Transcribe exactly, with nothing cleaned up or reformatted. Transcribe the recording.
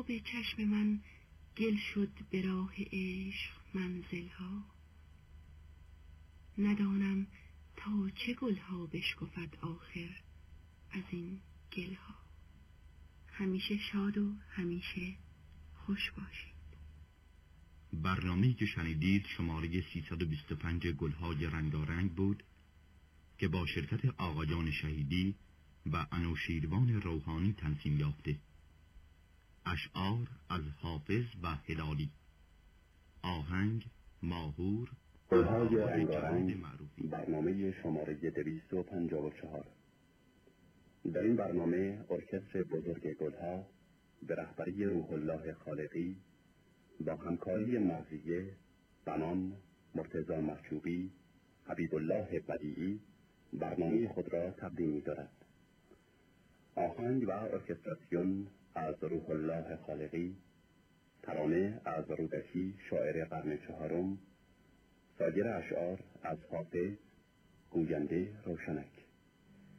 آب چشم من گل شد به راه عشق منزلها. ندانم تا چه گلها بشکفد آخر از این گلها. همیشه شاد و همیشه خوش باشید. برنامه‌ای که شنیدید شماره سیصد و بیست و پنج گلهای رنگارنگ بود که با شرکت آقایان شهیدی و انوشیروان روحانی تنظیم یافته. اشعار از حافظ و هلالی. آهنگ ماهور. گلهای رنگارنگ، برنامه شماره دویست و پنجاه و چهار. در این برنامه ارکستر بزرگ گلها به رهبری روح الله خالقی با همکاری مرضیه، بنان، مرتضی محجوبی، حبیب الله بدیعی برنامه خود را تقدیم می‌دارد. آهنگ و ارکستراسیون از روح الله خالقی، ترانه از رودکی شاعر قرن چهارم، سایر اشعار از حافظ، گوینده روشنک.